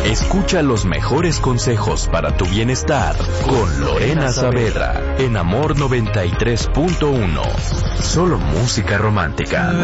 Escucha los mejores consejos para tu bienestar con Lorena Saavedra en Amor 93.1. Solo música romántica.